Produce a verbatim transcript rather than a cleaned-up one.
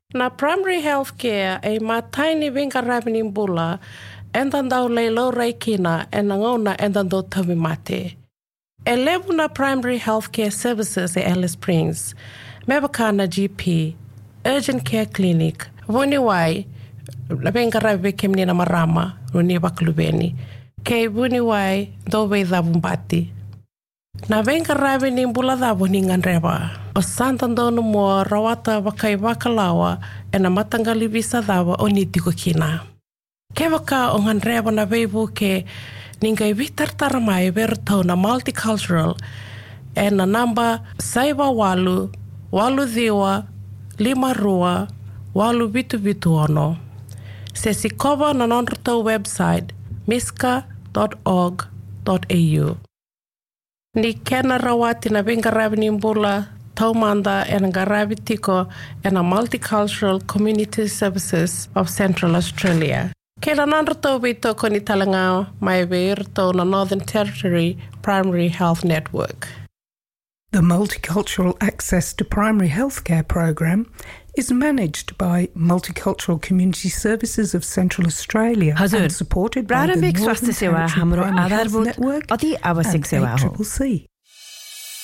Na primary health care ay mataini vinga ravening bula endandau leilo reikina enangona endandau tawimate. E levu na primary health care services e Alice Springs, mebaka G P, urgent care clinic, voni wai, venga rave kemni na marama, runi baklubeni, ke voni wai dowe dhavumbati. Na venga rave ni mbula dhavo ni nganreba. O santandono mua rawata wakai wakalawa e na matangali visa dhavo o ni tiko kina. Ke waka o nganreba na veivu ke ningai vitartara mai vertau na multicultural e na namba saiwa walu, walu dhiwa, lima rua, walu vitu vitu ono. Se si kova na nonrutau website miska dot org dot a u. Ni kena rawati na vinga ravini mbula taumanda e nga ravi tiko e na Multicultural Community Services of Central Australia. Kena nanrutau vito ko ni talangao mai veirto na Northern Territory Primary Health Network. The Multicultural Access to Primary Healthcare program is managed by Multicultural Community Services of Central Australia and supported by the Northern Territory Primary Health Network and A C C C.